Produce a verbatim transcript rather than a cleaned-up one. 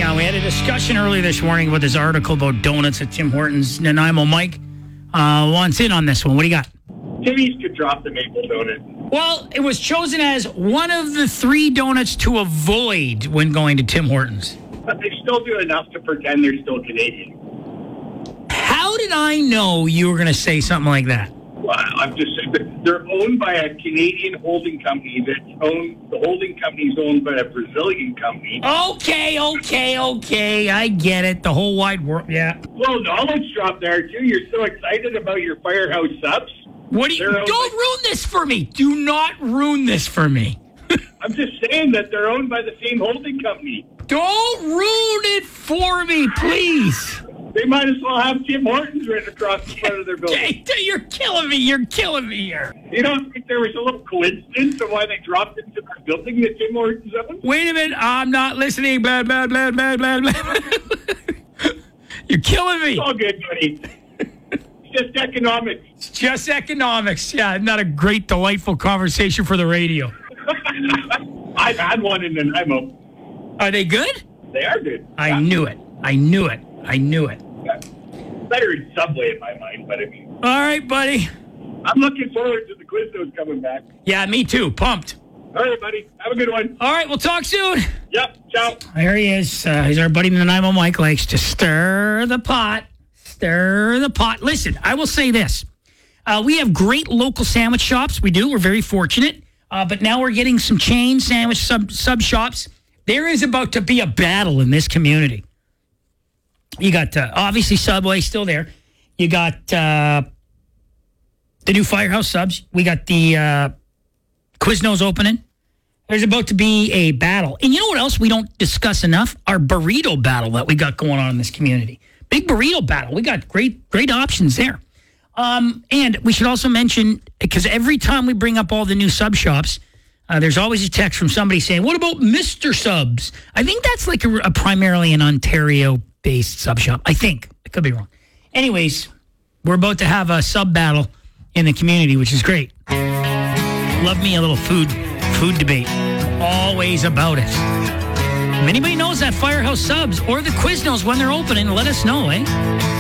Yeah, we had a discussion earlier this morning about this article about donuts at Tim Hortons. Nanaimo Mike uh, wants in on this one. What do you got? Timmy's could drop the maple donut. Well, it was chosen as one of the three donuts to avoid when going to Tim Hortons. But they still do enough to pretend they're still Canadian. How did I know you were going to say something like that? Well, I'm just saying, they're owned by a Canadian holding company that's owned, the holding company is owned by a Brazilian company. Okay, okay, okay. I get it. The whole wide world, yeah. Well, knowledge drop there, too. You're so excited about your Firehouse subs. What do you, They're don't by, ruin this for me. Do not ruin this for me. I'm just saying that they're owned by the same holding company. Don't ruin it for me, please. They might as well have Tim Hortons right across the front of their building. Hey, you're killing me. You're killing me here. You don't think there was a little coincidence of why they dropped into their building that Tim Hortons owned? Wait a minute. I'm not listening. Blah, blah, blah, blah, blah, blah. You're killing me. It's all good, buddy. It's just economics. It's just economics. Yeah, not a great, delightful conversation for the radio. I've had one in Nanaimo. Are they good? They are good. I yeah. knew it. I knew it. I knew it. Yeah. Better in Subway in my mind, but I mean. All right, buddy. I'm looking forward to the Quiznos coming back. Yeah, me too. Pumped. All right, buddy. Have a good one. All right, we'll talk soon. Yep. Ciao. There he is. Uh, he's our buddy Nanaimo Mike. Likes to stir the pot. Stir the pot. Listen, I will say this. Uh, we have great local sandwich shops. We do. We're very fortunate. Uh, but now we're getting some chain sandwich sub, sub shops. There is about to be a battle in this community. You got, uh, obviously, Subway still there. You got uh, the new Firehouse subs. We got the uh, Quiznos opening. There's about to be a battle. And you know what else we don't discuss enough? Our burrito battle that we got going on in this community. Big burrito battle. We got great, great options there. Um, and we should also mention, because every time we bring up all the new sub shops, uh, there's always a text from somebody saying, what about Mister Subs? I think that's like a, a primarily an Ontario-based sub shop. I think. I could be wrong. Anyways, we're about to have a sub battle in the community, which is great. Love me a little food food debate. Always about it. If anybody knows that Firehouse subs or the Quiznos when they're opening, let us know, eh?